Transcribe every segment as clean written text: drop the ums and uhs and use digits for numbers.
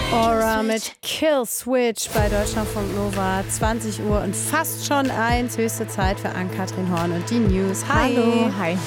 Aura mit Kill Switch bei Deutschlandfunk Nova. 20 Uhr und fast schon 1. Höchste Zeit für Ann-Kathrin Horn und die News. Hi. Hallo. Hi.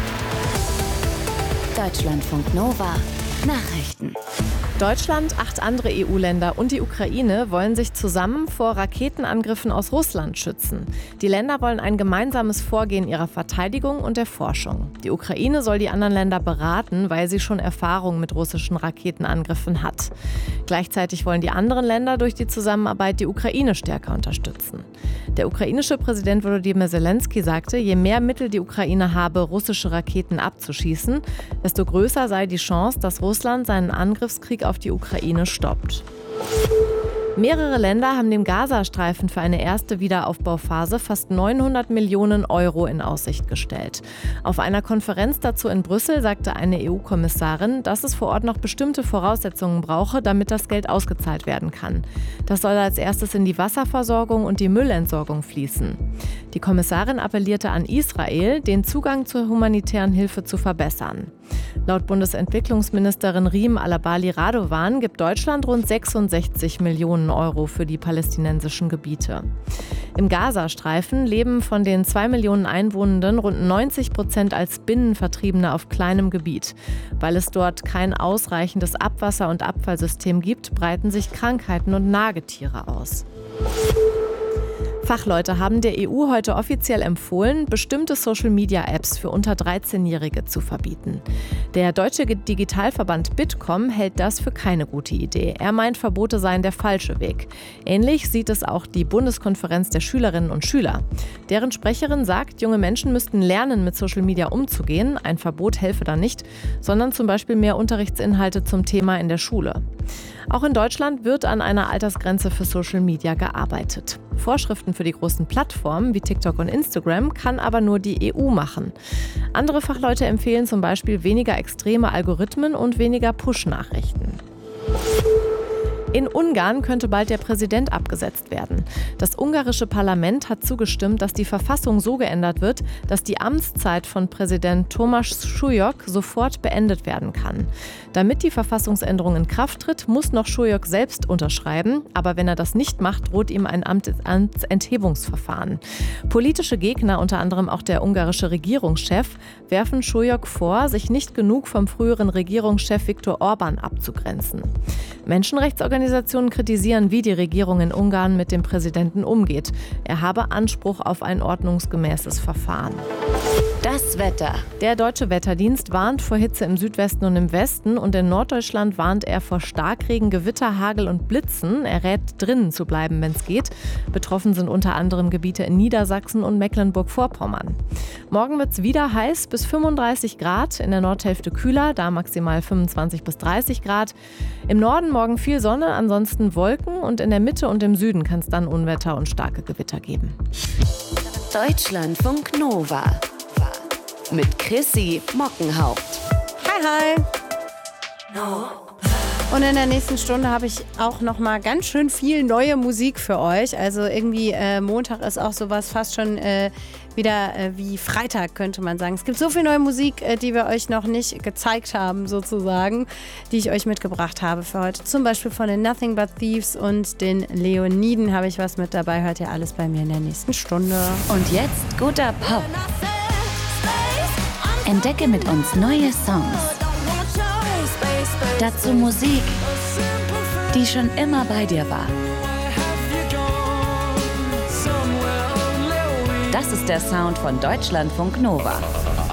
Deutschlandfunk Nova. Nachrichten. Deutschland, 8 andere EU-Länder und die Ukraine wollen sich zusammen vor Raketenangriffen aus Russland schützen. Die Länder wollen ein gemeinsames Vorgehen ihrer Verteidigung und der Forschung. Die Ukraine soll die anderen Länder beraten, weil sie schon Erfahrung mit russischen Raketenangriffen hat. Gleichzeitig wollen die anderen Länder durch die Zusammenarbeit die Ukraine stärker unterstützen. Der ukrainische Präsident Volodymyr Zelensky sagte, je mehr Mittel die Ukraine habe, russische Raketen abzuschießen, desto größer sei die Chance, dass Russland seinen Angriffskrieg auf die Ukraine stoppt. Mehrere Länder haben dem Gazastreifen für eine erste Wiederaufbauphase fast 900 Millionen Euro in Aussicht gestellt. Auf einer Konferenz dazu in Brüssel sagte eine EU-Kommissarin, dass es vor Ort noch bestimmte Voraussetzungen brauche, damit das Geld ausgezahlt werden kann. Das soll als erstes in die Wasserversorgung und die Müllentsorgung fließen. Die Kommissarin appellierte an Israel, den Zugang zur humanitären Hilfe zu verbessern. Laut Bundesentwicklungsministerin Riem Alabali Radovan gibt Deutschland rund 66 Millionen Euro für die palästinensischen Gebiete. Im Gazastreifen leben von den 2 Millionen Einwohnenden rund 90% als Binnenvertriebene auf kleinem Gebiet. Weil es dort kein ausreichendes Abwasser- und Abfallsystem gibt, breiten sich Krankheiten und Nagetiere aus. Fachleute haben der EU heute offiziell empfohlen, bestimmte Social-Media-Apps für unter 13-Jährige zu verbieten. Der deutsche Digitalverband Bitkom hält das für keine gute Idee. Er meint, Verbote seien der falsche Weg. Ähnlich sieht es auch die Bundeskonferenz der Schülerinnen und Schüler. Deren Sprecherin sagt, junge Menschen müssten lernen, mit Social Media umzugehen. Ein Verbot helfe da nicht, sondern zum Beispiel mehr Unterrichtsinhalte zum Thema in der Schule. Auch in Deutschland wird an einer Altersgrenze für Social Media gearbeitet. Vorschriften für die großen Plattformen wie TikTok und Instagram kann aber nur die EU machen. Andere Fachleute empfehlen zum Beispiel weniger extreme Algorithmen und weniger Push-Nachrichten. In Ungarn könnte bald der Präsident abgesetzt werden. Das ungarische Parlament hat zugestimmt, dass die Verfassung so geändert wird, dass die Amtszeit von Präsident Tomáš Šujok sofort beendet werden kann. Damit die Verfassungsänderung in Kraft tritt, muss noch Šujok selbst unterschreiben. Aber wenn er das nicht macht, droht ihm ein Amtsenthebungsverfahren. Politische Gegner, unter anderem auch der ungarische Regierungschef, werfen Šujok vor, sich nicht genug vom früheren Regierungschef Viktor Orbán abzugrenzen. Menschenrechtsorganisationen kritisieren, wie die Regierung in Ungarn mit dem Präsidenten umgeht. Er habe Anspruch auf ein ordnungsgemäßes Verfahren. Das Wetter. Der Deutsche Wetterdienst warnt vor Hitze im Südwesten und im Westen und in Norddeutschland warnt er vor Starkregen, Gewitter, Hagel und Blitzen. Er rät, drinnen zu bleiben, wenn es geht. Betroffen sind unter anderem Gebiete in Niedersachsen und Mecklenburg-Vorpommern. Morgen wird es wieder heiß bis 35 Grad, in der Nordhälfte kühler, da maximal 25 bis 30 Grad. Im Norden morgen viel Sonne, ansonsten Wolken und in der Mitte und im Süden kann es dann Unwetter und starke Gewitter geben. Deutschlandfunk Nova. Mit Chrissy Mockenhaupt. Hi, hi. Und in der nächsten Stunde habe ich auch noch mal ganz schön viel neue Musik für euch. Also irgendwie Montag ist auch sowas fast schon wieder wie Freitag, könnte man sagen. Es gibt so viel neue Musik, die wir euch noch nicht gezeigt haben, sozusagen, die ich euch mitgebracht habe für heute. Zum Beispiel von den Nothing But Thieves und den Leoniden habe ich was mit dabei. Hört ihr alles bei mir in der nächsten Stunde. Und jetzt guter Pop. Entdecke mit uns neue Songs. Dazu Musik, die schon immer bei dir war. Das ist der Sound von Deutschlandfunk Nova.